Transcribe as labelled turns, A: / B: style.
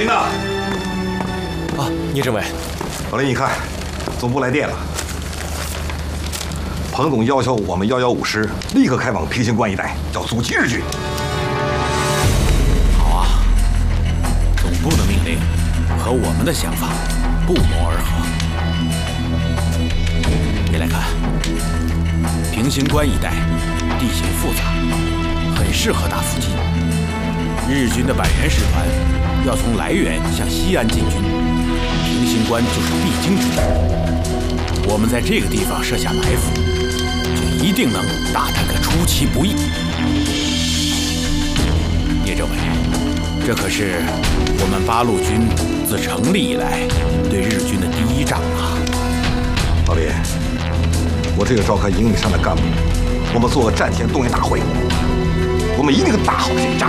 A: 林呢？
B: 啊，聂政委，
A: 老林，你看，总部来电了。彭总要求我们115师立刻开往平型关一带，要阻击日军。
C: 好啊，总部的命令和我们的想法不谋而合。你来看，平型关一带地形复杂，很适合打伏击。日军的百元师团要从来源向西安进军，平型关就是必经之地。我们在这个地方设下埋伏，就一定能大坦克出其不意。聂政委，这可是我们八路军自成立以来对日军的第一仗啊！
A: 老林，我这个召开营里上的干部，我们做个战前动员大会，我们一定打好这一仗。